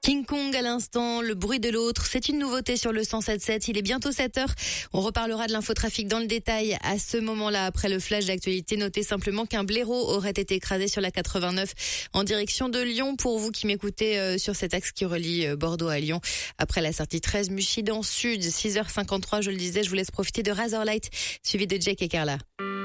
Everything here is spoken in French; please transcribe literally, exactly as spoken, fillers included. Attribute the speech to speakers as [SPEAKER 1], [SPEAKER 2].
[SPEAKER 1] King Kong à l'instant, le bruit de l'autre, c'est une nouveauté sur le cent sept sept. Il est bientôt sept heures. On reparlera de l'infotrafic dans le détail à ce moment-là. Après le flash d'actualité, notez simplement qu'un blaireau aurait été écrasé sur la quatre-vingt-neuf en direction de Lyon. Pour vous qui m'écoutez euh, sur cet axe qui relie euh, Bordeaux à Lyon, après la sortie treize Muchidan Sud, six heures cinquante-trois, je le disais, je vous laisse profiter de Razorlight, suivi de Jake et Carla.